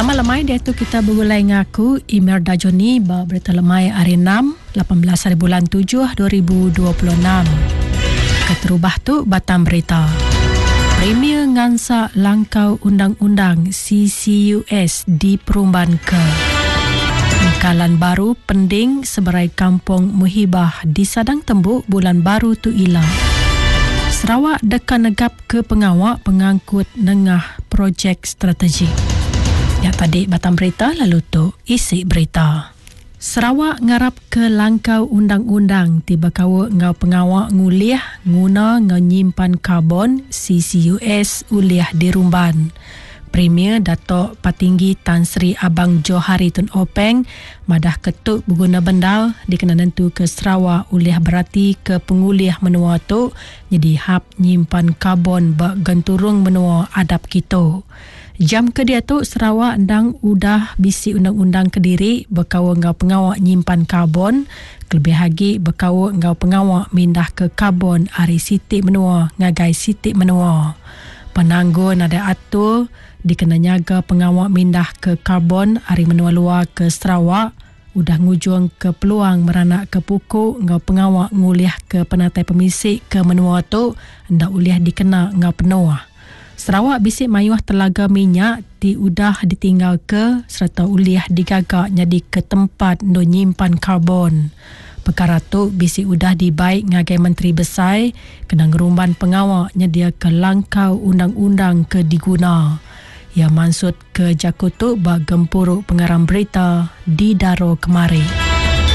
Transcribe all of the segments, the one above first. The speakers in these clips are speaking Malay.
Nama lemai dia tu kita bergulai ngaku Imelda Joni berita lemai hari 6 18 hari bulan 7 2026. Keterubah tu batang berita. Premier ngansa langkau undang-undang CCUS di Perumban ke. Engkalan baru pending sebarai kampung Muhibah di Sadang Tembuk bulan baru tu ila. Sarawak dekan negap ke pengawak pengangkut nengah projek strategik. Yang tadi batang berita lalu tu isi berita. Sarawak ngarap ke langkau undang-undang tiba kawa ngau pengawak nguliah guna nyimpan karbon CCUS uliah di Rumban. Premier Datuk Patinggi Tan Sri Abang Johari Tun Openg madah ketuk berguna bendal dikena nentu ke Sarawak uliah berarti ke penguliah menua tu jadi hab nyimpan karbon bak genturung menua adap kita. Jam ke dia tu Sarawak ndang udah bisi undang-undang Kediri berkawa ngau pengawak nyimpan karbon, kelebih lagi berkawa ngau pengawak mindah ke karbon ari sitik menua ngagai sitik menua. Penanggung ada atur dikena nyaga pengawak mindah ke karbon ari menua luar ke Sarawak udah ngujung ke peluang meranak ke pukul ngau pengawak nguliah ke penatai pemisik ke menua tu ndak uliah dikena ngau penua. Sarawak bisik mayuah telaga minyak di udah ditinggal ke serta uliah digagak jadi ke tempat no nyimpan karbon. Perkara tu bisik udah dibaik ngagai Menteri Besar kena ngerumban pengawak nyedia ke langkau undang-undang ke diguna. Ia maksud ke Jakutu bak gempuruk pengarang berita di Daro kemari.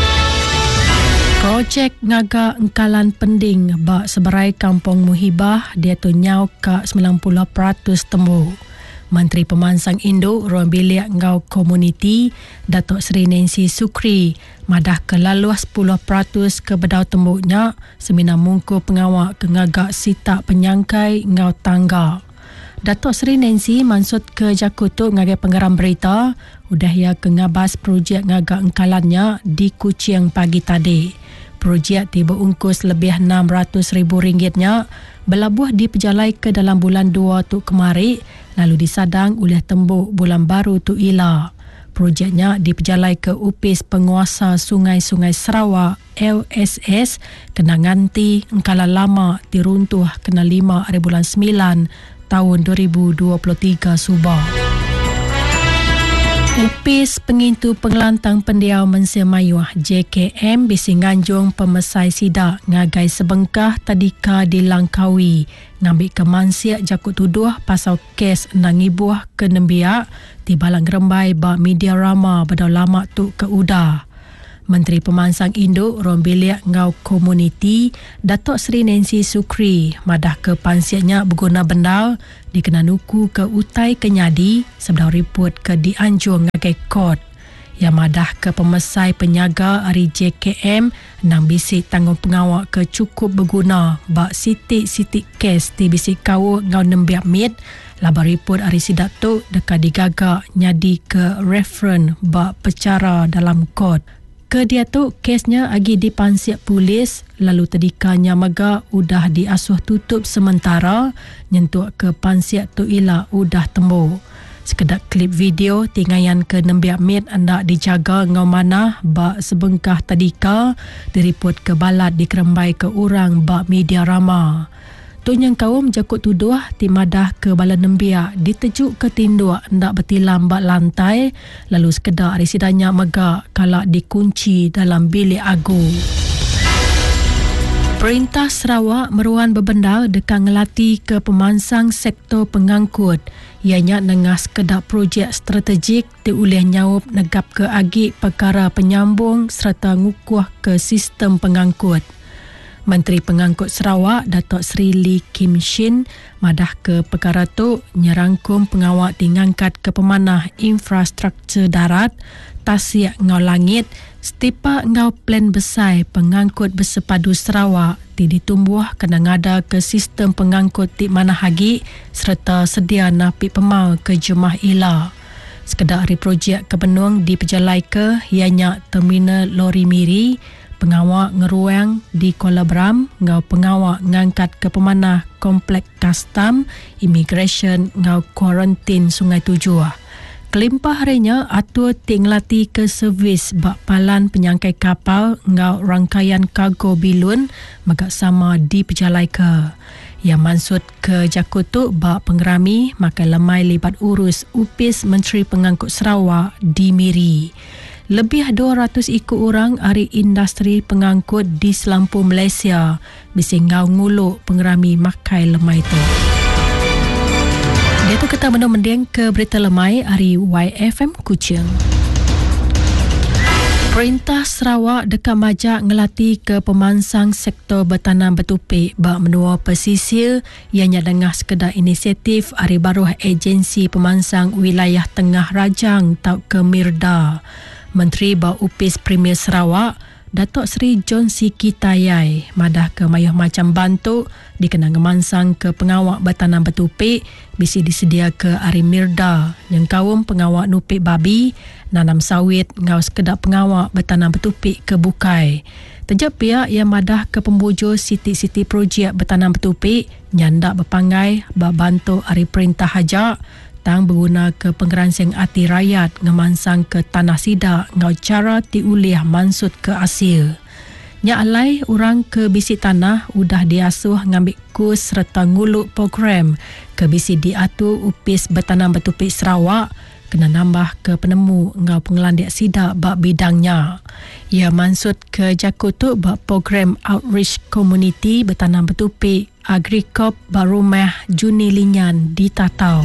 Projek ngaga engkalan pending bak seberai kampung Muhibah dia tu nyau ke 90% tembuk. Menteri Pemansang Induk Ruang Bilik Ngau Komuniti Datuk Seri Nancy Sukri madah ke laluas 10% ke bedau tembuknya semina mungku pengawak ke ngagak sitak penyangkai ngau tangga. Datuk Seri Nancy maksud ke Jakutu ngagai pengarang berita udah ia ke ngabas projek ngagak engkalannya di Kuching pagi tadi. Projek tiba ungkus lebih RM600,000-nya belabuh dipejalai ke dalam bulan 2 tu kemari lalu disadang oleh tembuk bulan baru tu ila. Projeknya dipejalai ke Upis Penguasa Sungai-Sungai Sarawak LSS kena nganti engkala lama diruntuh kena 5 hari bulan 9 tahun 2023 subah. Upis Pengintu Pengelantang Pendiau Mensia Mayuah JKM bisi nganjung pemesai sidak ngagai sebengkah tadika dilangkaui ngambil ke mansiak jakut tuduh pasal kes nangibuah ke nembiak tibalang rembai bak media rama badau lama tu ke udah. Menteri Pemansang Induk Ruang Bilik Ngau Komuniti Datuk Seri Nancy Sukri madah ke pansiaknya berguna bendal dikena nuku ke utai kenyadi sebelum report ke dianjung ngagai kot. Yang madah ke pemesai penyaga ari JKM nang bisik tanggung pengawak ke cukup berguna bak sitik-sitik kes di bisik kawu ngau nembiak mit labar report ari sidak tu dekat digagak nyadi ke referen bak pecara dalam kot. Ke dia tu kesnya agi dipansiak polis lalu tadikanya mega udah diasuh tutup sementara nyentuh ke pansiak tu ila udah tembuk. Sekedar klip video tinggayan ke nembiak mit anda dijaga ngau mana bak sebengkah tadika diripot ke balat dikerembai ke orang bak media rama. Tu yang kaum jakut tuduh timadah ke bala nembiak ditejuk ke tinduk ndak bertilam bak lantai lalu sekedar residanya mega kalak dikunci dalam bilik agu. Perintah Sarawak meruan berbendal dekat ngelati ke pemansang sektor pengangkut. Ianya nengah sekedar projek strategik diulih nyawab negap ke agi perkara penyambung serta ngukuh ke sistem pengangkut. Menteri Pengangkut Sarawak Datuk Seri Lee Kim Shin madah ke perkara tu nyerangkum pengawak dingangkat ke pemanah infrastruktur darat Tasik Ngau Langit setipa ngau plan besar pengangkut bersepadu Sarawak ditumbuh kena ngada ke sistem pengangkut di mana hagi serta sedia napi pemal ke jemaah ila. Sekedar hari projek kebenung dipejalai ke ianya terminal lori miri pengawak ngeruang di Kuala Bram ngau pengawak ngangkat ke pemanah komplek custom immigration ngau kuarantin Sungai Tujuh. Kelimpah harinya atur tingglati ke servis bak palan penyangkai kapal ngau rangkaian kargo bilun magak sama di pejalai ke. Yang maksud ke Jakutuk bak pengerami makai lemai libat urus upis Menteri Pengangkut Sarawak di Miri. Lebih 200 ikut orang ahli industri pengangkut di Selampur Malaysia bising ngau nguluk pengerami makai lemai itu. Dia tu kita mending ke berita lemai hari YFM Kuching. Perintah Sarawak dekat majak ngelatih ke pemansang sektor bertanam bertupik bak menua pesisir ianya dengah sekedar inisiatif hari baru agensi pemansang wilayah Tengah Rajang tau ke Mirda. Menteri Bak Upis Premier Sarawak Datuk Seri John Siki Tayai madah ke mayuh macam bantu dikenang ngemansang ke pengawak bertanam bertupik bisi disedia ke Ari Mirda yang kaum pengawak nupik babi nanam sawit ngau sekedar pengawak bertanam bertupik ke Bukai. Tejak pihak yang madah ke pembujur siti-siti projek bertanam bertupik nyandak berpangai bak bantu Ari Perintah Hajak tang berguna ke penggeransing hati rakyat ngemansang ke tanah sidak ngau cara diuliah mansut ke Asia. Nya alai orang ke bisi tanah udah diasuh ngambil kurs serta nguluk program ke bisi diatur upis bertanam bertupik Sarawak kena nambah ke penemu ngau pengelandiak sidak bak bidangnya. Ia mansut ke Jakutuk bak program outreach community bertanam bertupik Agricop Barumah Juni Linyan di Tatau.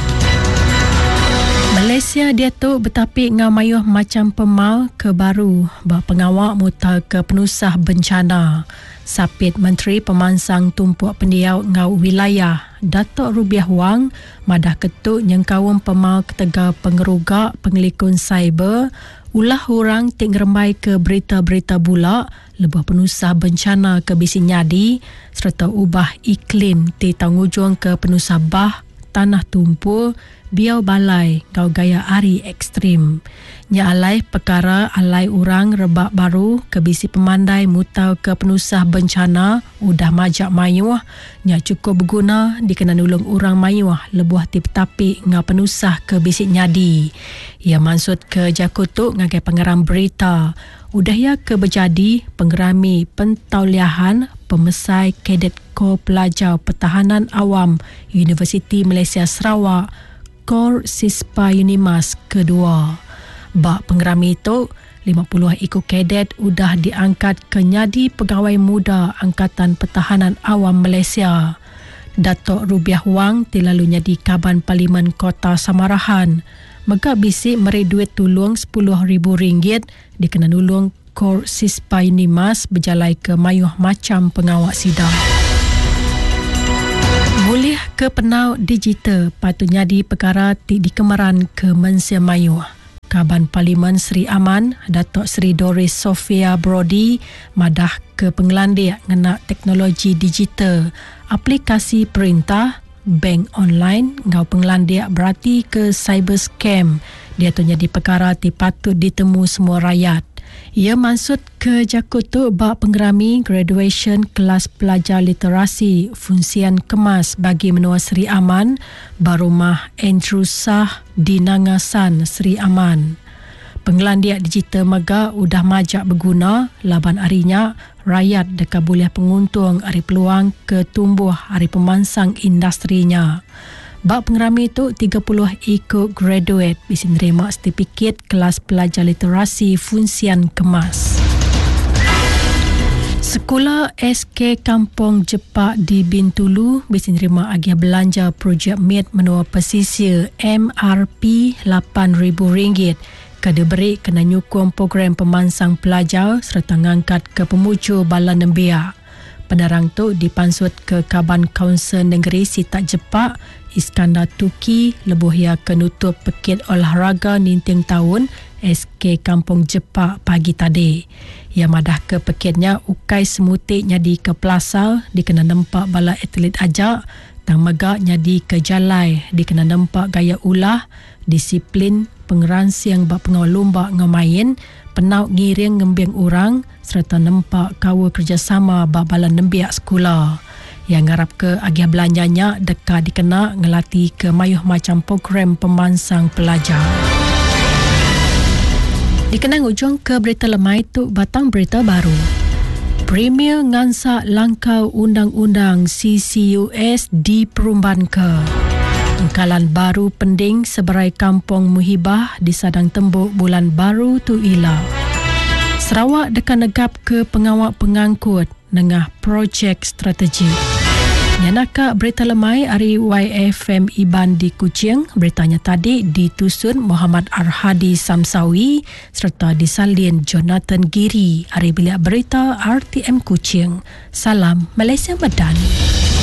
Malaysia dia tu bertapik ngau mayuh macam pemal ke baru bak pengawak muta ke penusah bencana. Sapit Menteri Pemansang Tumpuak Pendiau ngau wilayah Datuk Rubiah Wang madah ketuk nyengkawum pemal ketega pengerugak pengelikun cyber ulah orang ting rembai ke berita-berita bulak lebah penusah bencana ke bisi nyadi serta ubah iklim ti tangujung ke penusah bah tanah tumpul biau balai kau gaya ari ekstrim. Nya alai perkara alai orang rebak baru ke bisi pemandai mutau ke penusah bencana udah majak mayuh nya cukup berguna dikena nulung orang mayuh lebuh tip tapi ngau penusah ke bisi nyadi. Ia maksud ke Jakutuk ngagai pengeram berita udah ya ke berjadi pengerami pentauliahan pemesai kadet Kor Pelajar Pertahanan Awam Universiti Malaysia Sarawak Kor Sispa Unimas kedua. Bak pengerami itu 50 ikut kadet udah diangkat ke nyadi pegawai muda Angkatan Pertahanan Awam Malaysia. Datuk Rubiah Wang tilalu nyadi Kaban Parlimen Kota Samarahan. Maka bisik meri duit tolong RM10,000 dikena nulung Kor Sispa Unimas berjalai ke mayuh macam pengawak sidang. Mulih ke penau digital patutnya di perkara di kemaran ke Mensia Mayuh. Kaban Parlimen Seri Aman Datuk Seri Doris Sophia Brody madah ke pengelandiak ngena teknologi digital aplikasi perintah bank online ngau pengelandiak berarti ke cyber scam. Dia tu jadi perkara ti patut ditemu semua rakyat. Ia maksud ke Jakutuk bak penggerami graduation kelas pelajar literasi fungsian kemas bagi menua Seri Aman Barumah Andrew Sah di Nangasan Seri Aman. Pengelandiak digital mega udah majak berguna laban harinya rakyat dekat boleh penguntung hari peluang ke tumbuh hari pemansang industrinya. Bak pengerami itu 30 ikut graduate bisa nerima sertifikat kelas pelajar literasi fungsian kemas. Sekolah SK Kampung Jepak di Bintulu bisa nerima agiah belanja projek MIT menua pesisir MRP RM8,000 kada beri kena nyukung program pemansang pelajar serta ngangkat ke pemujur bala nembia. Penerang tu dipansut ke Kaban Kaunsil Negeri Sitak Jepak Iskandar Tuki lebuh ia kenutup pekit olahraga ninting tahun SK Kampung Jepak pagi tadi. Ia madah ke pekitnya ukai semutik nyadi ke plaza dikena nampak bala atlet ajak tang megak nyadi ke jalai dikena nampak gaya ulah disiplin pengeransing bak pengawal lomba ngemain penau ngiring ngembing orang serta nampak kawa kerjasama bak bala nembiak sekolah. yang ngarap ke agih belanjanya deka dikena ngelatih ke mayuh macam program pemansang pelajar. Dikenang ujung ke berita lemai tu batang berita baru. Premier ngansak langkau undang-undang CCUS di Perumban ke. Engkalan baru pending seberai kampung Muhibah di Sadang Tembuk bulan baru tu ila. Sarawak dekat negap ke pengawak pengangkut nengah projek strategi. Nyanaka berita lemai hari YFM Iban di Kuching. Beritanya tadi ditusun Muhammad Arhadi Samsawi serta disalin Jonathan Giri. Hari bilik berita RTM Kuching. Salam Malaysia Madani.